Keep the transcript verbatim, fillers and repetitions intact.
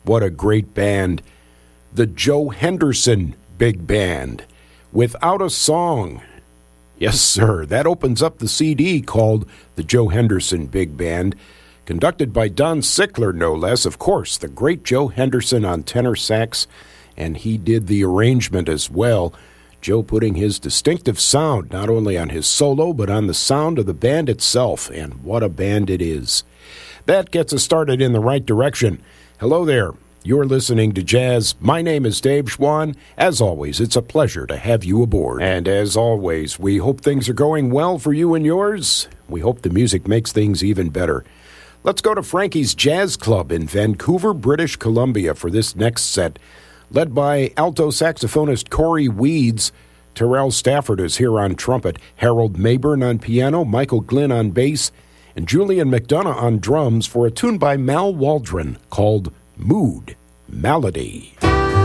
What a great band. The Joe Henderson Big Band, Without a Song. Yes, sir, that opens up the C D called The Joe Henderson Big Band, conducted by Don Sickler, no less. Of course, the great Joe Henderson on tenor sax, and he did the arrangement as well. Joe putting his distinctive sound not only on his solo, but on the sound of the band itself, and what a band it is. That gets us started in the right direction. Hello there. You're listening to Jazz. My name is Dave Schwann. As always, it's a pleasure to have you aboard. And as always, we hope things are going well for you and yours. We hope the music makes things even better. Let's go to Frankie's Jazz Club in Vancouver, British Columbia for this next set. Led by alto saxophonist Corey Weeds, Terrell Stafford is here on trumpet, Harold Mayburn on piano, Michael Glynn on bass, and Julian McDonough on drums for a tune by Mal Waldron called Mood Malady.